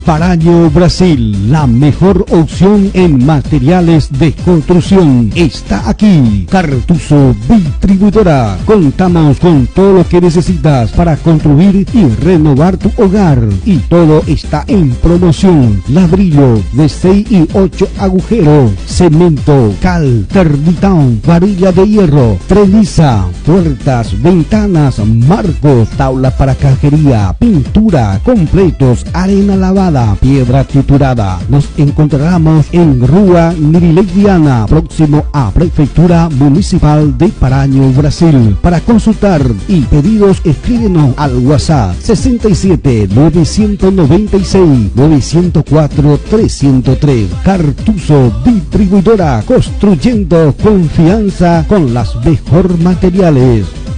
Paraño Brasil, la mejor opción en materiales de construcción, está aquí. Cartuso Distribuidora. Contamos con todo lo que necesitas para construir y renovar tu hogar, y todo está en promoción. Ladrillo de 6 y 8 agujeros, cemento, cal, termitón, varilla de hierro, treliza, puertas, ventanas, marcos, tabla para cajería, pintura, completos, arena lavada, piedra triturada. Nos encontramos en Rua Nirileidiana, próximo a Prefectura Municipal de Paraño, Brasil. Para consultar y pedidos, escríbenos al WhatsApp 67 996 904 303. Cartuso Distribuidora, construyendo confianza con las mejor materiales.